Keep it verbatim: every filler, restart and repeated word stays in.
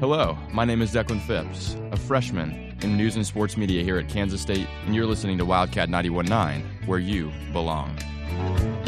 Hello, my name is Declan Phipps, a freshman in news and sports media here at Kansas State, and you're listening to Wildcat ninety-one point nine, where you belong.